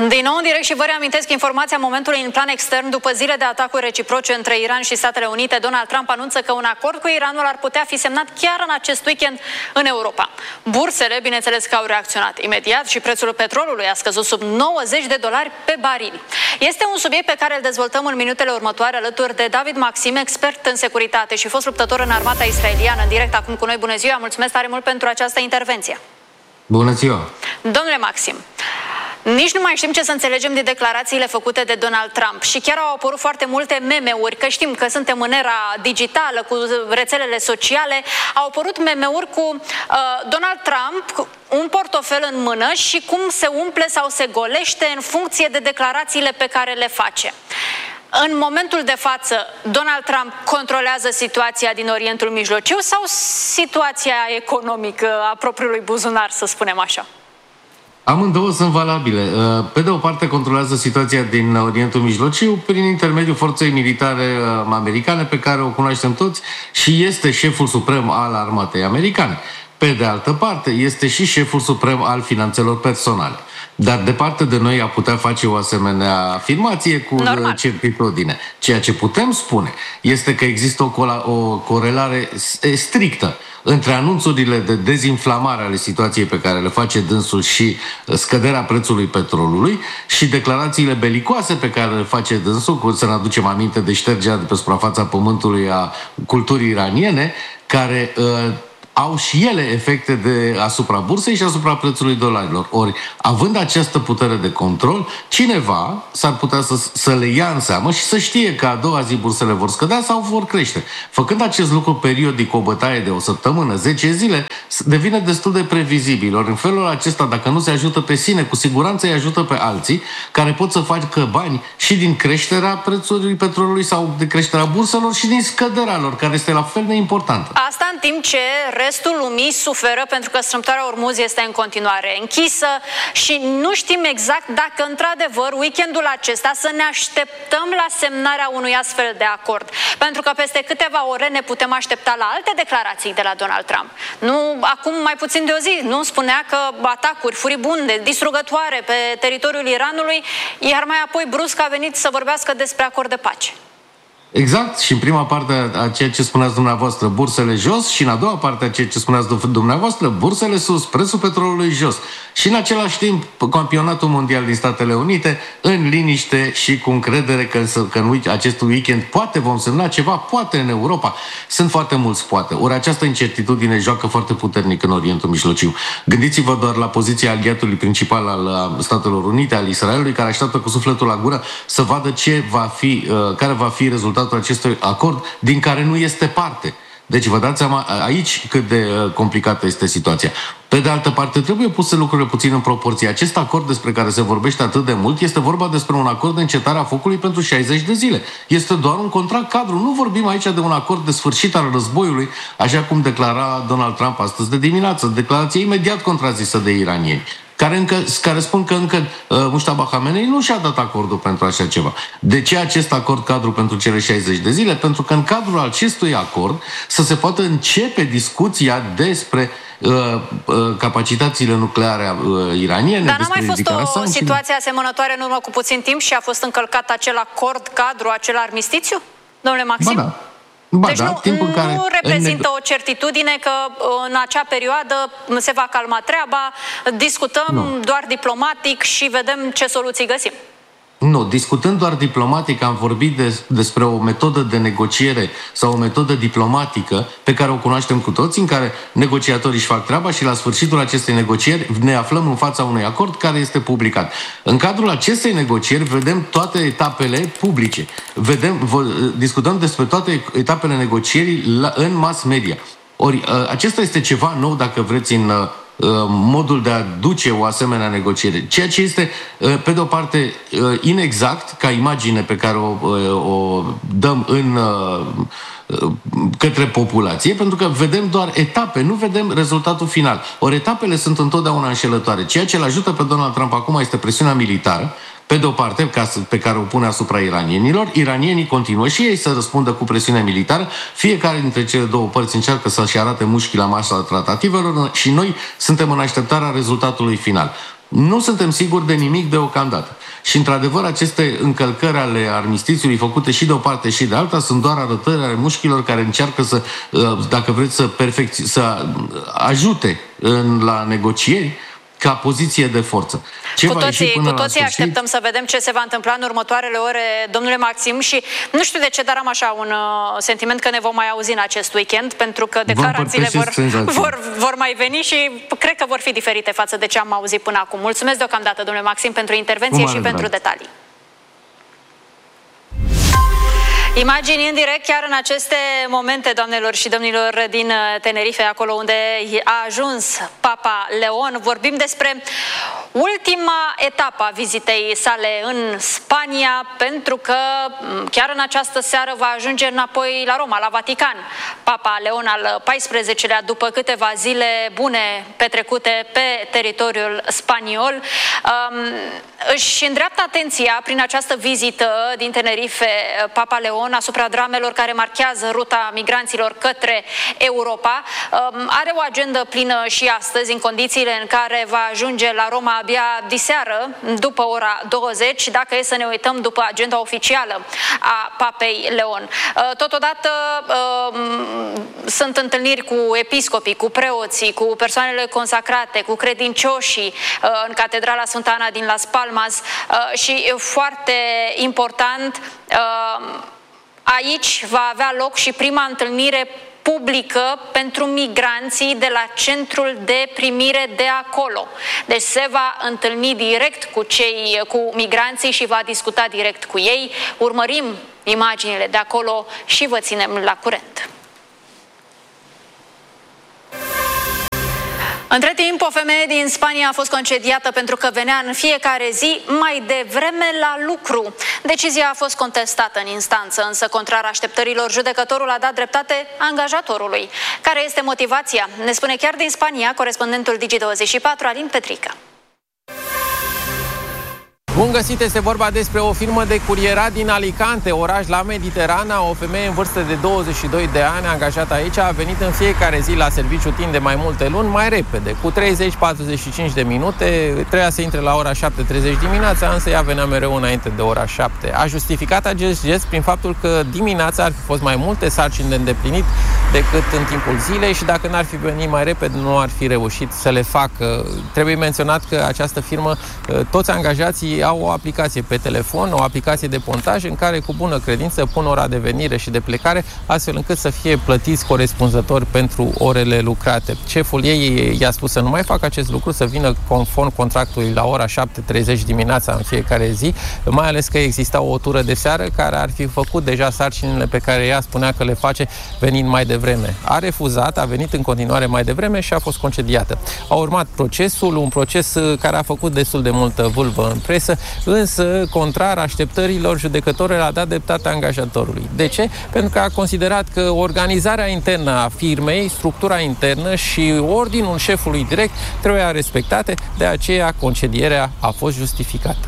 Din nou în direct și vă reamintesc informația momentului în plan extern. După zile de atacuri reciproce între Iran și Statele Unite, Donald Trump anunță că un acord cu Iranul ar putea fi semnat chiar în acest weekend în Europa. Bursele, bineînțeles că au reacționat imediat și prețul petrolului a scăzut sub $90 pe baril. Este un subiect pe care îl dezvoltăm în minutele următoare alături de David Maxim, expert în securitate și fost luptător în armata israeliană, în direct acum cu noi. Bună ziua, mulțumesc tare mult pentru această intervenție. Bună ziua! Domnule Maxim, nici nu mai știm ce să înțelegem din declarațiile făcute de Donald Trump și chiar au apărut foarte multe meme-uri, că știm că suntem în era digitală, cu rețelele sociale. Au apărut meme-uri cu Donald Trump, un portofel în mână și cum se umple sau se golește în funcție de declarațiile pe care le face. În momentul de față, Donald Trump controlează situația din Orientul Mijlociu sau situația economică a propriului buzunar, să spunem așa? Amândouă sunt valabile. Pe de o parte controlează situația din Orientul Mijlociu prin intermediul forței militare americane pe care o cunoaștem toți și este șeful suprem al armatei americane. Pe de altă parte, este și șeful suprem al finanțelor personale. Dar departe de noi a putea face o asemenea afirmație cu certitudine. Ceea ce putem spune este că există o corelare strictă între anunțurile de dezinflamare ale situației pe care le face dânsul și scăderea prețului petrolului și declarațiile belicoase pe care le face dânsul, să ne aducem aminte de ștergerea de pe suprafața pământului a culturii iraniene, care au și ele efecte asupra bursei și asupra prețului dolarilor. Ori, având această putere de control, cineva s-ar putea să le ia în seamă și să știe că a doua zi bursele vor scădea sau vor crește. Făcând acest lucru periodic, o bătaie de o săptămână, 10 zile, devine destul de previzibil. Ori în felul acesta, dacă nu se ajută pe sine, cu siguranță îi ajută pe alții care pot să facă bani și din creșterea prețului petrolului sau de creșterea burselor și din scăderea lor, care este la fel de importantă. Asta în timp ce restul lumii suferă pentru că strâmtoarea Ormuz este în continuare închisă și nu știm exact dacă într-adevăr weekendul acesta să ne așteptăm la semnarea unui astfel de acord. Pentru că peste câteva ore ne putem aștepta la alte declarații de la Donald Trump. Nu, acum mai puțin de o zi, nu spunea că atacuri furibunde, distrugătoare pe teritoriul Iranului, iar mai apoi brusc a venit să vorbească despre acord de pace. Exact, și în prima parte a ceea ce spuneați dumneavoastră, bursele jos, și în a doua parte a ceea ce spuneați dumneavoastră, bursele sus, prețul petrolului jos. Și în același timp, campionatul mondial din Statele Unite, în liniște și cu încredere că în acest weekend poate vom semna ceva, poate în Europa. Sunt foarte mulți poate. Ori această incertitudine joacă foarte puternic în Orientul Mijlociu. Gândiți-vă doar la poziția aliatului principal al Statelor Unite, al Israelului, care așteaptă cu sufletul la gură să vadă care va fi rezultatul acestui acord din care nu este parte. Deci vă dați seama aici cât de complicată este situația. Pe de altă parte, trebuie puse lucrurile puțin în proporție. Acest acord despre care se vorbește atât de mult este vorba despre un acord de încetare a focului pentru 60 de zile. Este doar un contract cadru. Nu vorbim aici de un acord de sfârșit al războiului, așa cum declara Donald Trump astăzi de dimineață. Declarație imediat contrazisă de iranieni, care spun că încă Mustafa Khamenei nu și-a dat acordul pentru așa ceva. De ce acest acord cadru pentru cele 60 de zile? Pentru că în cadrul acestui acord să se poată începe discuția despre capacitățile nucleare iraniene. Dar n-a mai fost o situație asemănătoare în urmă cu puțin timp și a fost încălcat acel acord cadru, acel armistițiu? Domnule Maxim? Ba da. Deci nu reprezintă o certitudine că în acea perioadă se va calma treaba, discutăm doar diplomatic și vedem ce soluții găsim. Nu, discutând doar diplomatic, am vorbit despre o metodă de negociere sau o metodă diplomatică pe care o cunoaștem cu toți, în care negociatorii își fac treaba și la sfârșitul acestei negocieri ne aflăm în fața unui acord care este publicat. În cadrul acestei negocieri vedem toate etapele publice. Discutăm despre toate etapele negocierii în mass media. Ori acesta este ceva nou, dacă vreți, în modul de a duce o asemenea negociere. Ceea ce este, pe de o parte, inexact ca imagine pe care o dăm către populație, pentru că vedem doar etape, nu vedem rezultatul final. Ori etapele sunt întotdeauna înșelătoare. Ceea ce îl ajută pe Donald Trump acum este presiunea militară, pe de o parte, pe care o pune asupra iranienilor. Iranienii continuă și ei să răspundă cu presiune militară. Fiecare dintre cele două părți încearcă să-și arate mușchii la masa tratativelor și noi suntem în așteptarea rezultatului final. Nu suntem siguri de nimic deocamdată. Și, într-adevăr, aceste încălcări ale armistițiului făcute și de o parte și de alta sunt doar arătări ale mușchilor care încearcă să, dacă vreți, să ajute la negocieri ca poziție de forță. Cu toții așteptăm să vedem ce se va întâmpla în următoarele ore, domnule Maxim, și nu știu de ce, dar am așa un sentiment că ne vom mai auzi în acest weekend, pentru că declarațiile vor mai veni și cred că vor fi diferite față de ce am auzit până acum. Mulțumesc deocamdată, domnule Maxim, pentru intervenție și pentru detalii. Imagini în direct chiar în aceste momente, doamnelor și domnilor, din Tenerife, acolo unde a ajuns Papa Leon. Vorbim despre ultima etapă a vizitei sale în Spania, pentru că chiar în această seară va ajunge înapoi la Roma, la Vatican. Papa Leon al XIV-lea, după câteva zile bune petrecute pe teritoriul spaniol, își îndreaptă atenția prin această vizită din Tenerife, Papa Leon, asupra dramelor care marchează ruta migranților către Europa. Are o agendă plină și astăzi, în condițiile în care va ajunge la Roma abia diseară, după ora 20, dacă e să ne uităm după agenda oficială a Papei Leon. Totodată sunt întâlniri cu episcopii, cu preoții, cu persoanele consacrate, cu credincioșii în Catedrala Sfânta Ana din Las Palmas și, foarte important, aici va avea loc și prima întâlnire publică pentru migranții de la centrul de primire de acolo. Deci se va întâlni direct cu migranții și va discuta direct cu ei. Urmărim imaginile de acolo și vă ținem la curent. Între timp, o femeie din Spania a fost concediată pentru că venea în fiecare zi mai devreme la lucru. Decizia a fost contestată în instanță, însă, contrar așteptărilor, judecătorul a dat dreptate angajatorului. Care este motivația? Ne spune chiar din Spania corespondentul Digi24, Alin Petrica. Bun găsit, este vorba despre o firmă de curierat din Alicante, oraș la Mediterana. O femeie în vârstă de 22 de ani, angajată aici, a venit în fiecare zi la serviciu timp de mai multe luni, mai repede, cu 30-45 de minute. Trebuia să intre la ora 7:30 dimineața, însă ea venea mereu înainte de ora 7. A justificat acest gest prin faptul că dimineața ar fi fost mai multe sarcini de îndeplinit decât în timpul zilei și dacă n-ar fi venit mai repede, nu ar fi reușit să le facă. Trebuie menționat că această firmă, toți angajații au o aplicație pe telefon, o aplicație de pontaj în care cu bună credință pun ora de venire și de plecare, astfel încât să fie plătiți corespunzător pentru orele lucrate. Șeful ei i-a spus să nu mai facă acest lucru, să vină conform contractului la ora 7:30 dimineața în fiecare zi, mai ales că exista o tură de seară care ar fi făcut deja sarcinile pe care ea spunea că le face venind mai devreme. A refuzat, a venit în continuare mai devreme și a fost concediată. A urmat procesul, un proces care a făcut destul de multă vâlvă în presă, însă, contrar așteptărilor, judecătorul a dat dreptate angajatorului. De ce? Pentru că a considerat că organizarea internă a firmei, structura internă și ordinul șefului direct trebuia respectate, de aceea concedierea a fost justificată.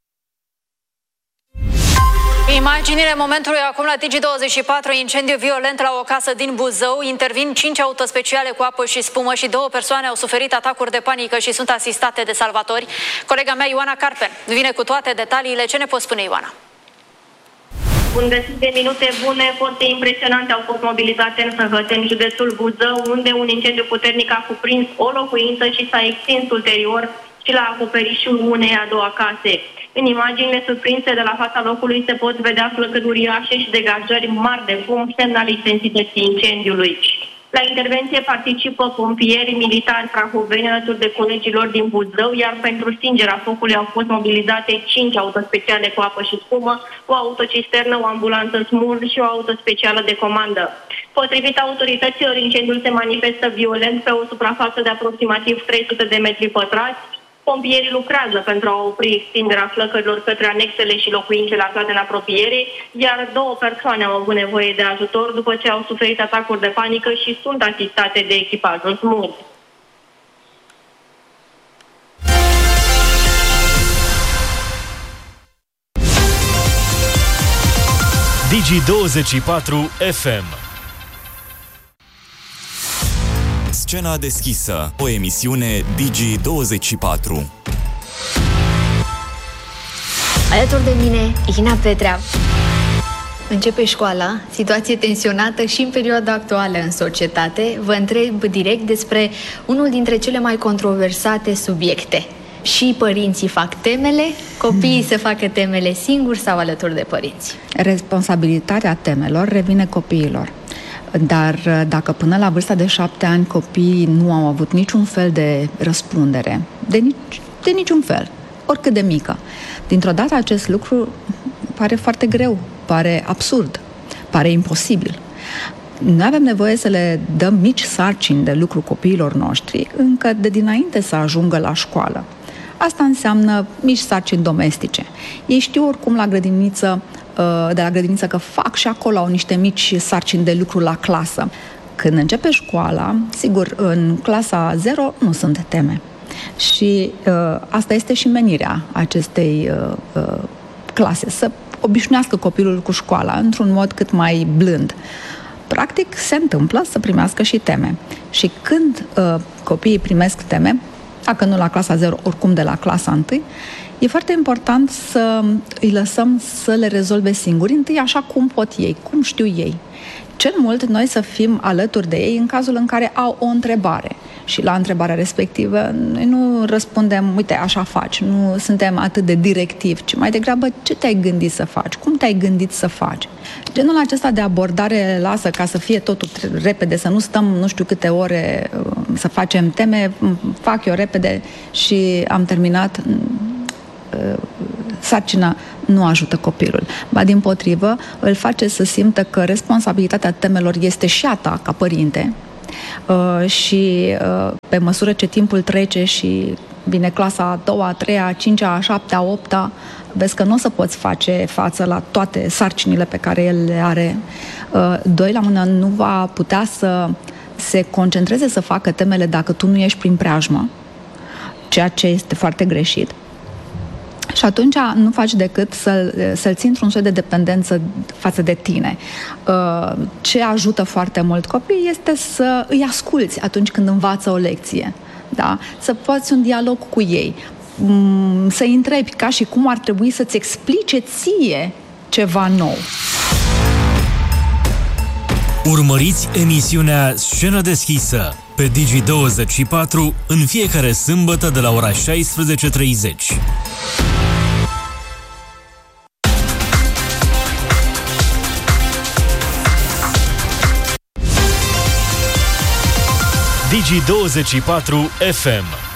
Imaginile momentului acum la Digi24, incendiu violent la o casă din Buzău. Intervin 5 autospeciale cu apă și spumă și 2 persoane au suferit atacuri de panică și sunt asistate de salvatori. Colega mea, Ioana Carpen, vine cu toate detaliile. Ce ne poți spune, Ioana? Bun găsit, de minute bune, foarte impresionante au fost mobilizate în Săhăteni, județul Buzău, unde un incendiu puternic a cuprins o locuință și s-a extins ulterior și la acoperișul unei a 2 case. În imaginile surprinse de la fața locului se pot vedea flăcări uriașe și degajări mari de fum, semnal intensității incendiului. La intervenție participă pompieri, militari prahoveni alături de colegilor din Buzău, iar pentru stingerea focului au fost mobilizate 5 autospeciale cu apă și spumă, o autocisternă, o ambulanță SMUR și o autospecială de comandă. Potrivit autorităților, incendiul se manifestă violent pe o suprafață de aproximativ 300 de metri pătrați. Pompierii lucrează pentru a opri extinderea flăcărilor către anexele și locuințele aflate în apropiere, iar 2 persoane au avut nevoie de ajutor după ce au suferit atacuri de panică și sunt asistate de echipajul SMUR. Digi24 FM. Scena deschisă, o emisiune Digi24. Alături de mine, Ina Petrea. Începe școala, situație tensionată și în perioada actuală în societate. Vă întreb direct despre unul dintre cele mai controversate subiecte. Și părinții fac temele, copiii se facă temele singuri sau alături de părinți? Responsabilitatea temelor revine copiilor. Dar dacă până la vârsta de 7 ani copiii nu au avut niciun fel de răspundere, de niciun fel, oricât de mică, dintr-o dată acest lucru pare foarte greu, pare absurd, pare imposibil. Noi avem nevoie să le dăm mici sarcini de lucru copiilor noștri încă de dinainte să ajungă la școală. Asta înseamnă mici sarcini domestice. Ei știu oricum de la grădiniță că fac și acolo au niște mici sarcini de lucru la clasă. Când începe școala, sigur, în clasa 0 nu sunt teme. Și asta este și menirea acestei clase, să obișnuiască copilul cu școala într-un mod cât mai blând. Practic, se întâmplă să primească și teme. Și când copiii primesc teme, dacă nu la clasa 0, oricum de la clasa 1, e foarte important să îi lăsăm să le rezolve singuri, întâi așa cum pot ei, cum știu ei. Cel mult noi să fim alături de ei în cazul în care au o întrebare. Și la întrebarea respectivă noi nu răspundem, uite, așa faci, nu suntem atât de directivi, ci mai degrabă ce te-ai gândit să faci, cum te-ai gândit să faci. Genul acesta de abordare lasă ca să fie totul repede, să nu stăm nu știu câte ore să facem teme, fac eu repede și am terminat. Sarcina nu ajută copilul. Ba dimpotrivă, îl face să simtă că responsabilitatea temelor este și a ta ca părinte și pe măsură ce timpul trece și vine clasa a 2-a, a 3-a, a 5-a, a 7-a, a 8-a, vezi că nu o să poți face față la toate sarcinile pe care el le are. Doi la mână, nu va putea să se concentreze să facă temele dacă tu nu ești prin preajmă, ceea ce este foarte greșit. Și atunci nu faci decât să-l ții într-un soi de dependență față de tine. Ce ajută foarte mult copiii este să îi asculți atunci când învață o lecție. Da? Să poți un dialog cu ei, să-i întrebi ca și cum ar trebui să-ți explice ție ceva nou. Urmăriți emisiunea Scenă deschisă pe Digi24 în fiecare sâmbătă de la ora 16:30. Digi24 FM